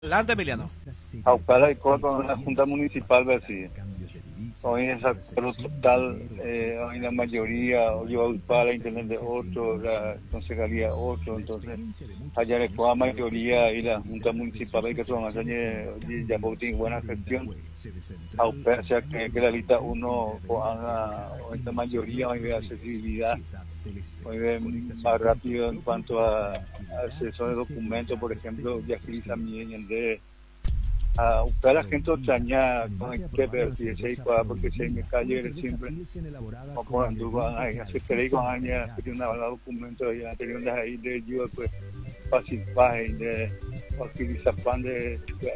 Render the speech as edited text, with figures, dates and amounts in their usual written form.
Adelante, Emiliano. Aucala y con la Junta Municipal, así. Hoy es acuerdo total, hoy la mayoría, hoy va a ocupar la Internet de 8, la Concejalía 8, entonces allá le fue a mayoría y la Junta Municipal hay que tomar ya tiene buena gestión. O sea que la lista 1 haga esta mayoría, hoy ve accesibilidad, hoy ve más rápido en cuanto a acceso de documentos, por ejemplo, ya agiliza bien de a buscar a la gente otraña con el que ver si ese porque se me calle siempre o por anduvo hace que con años que una documento ya teniendo ahí de ayuda pues fácil de utilizar pan de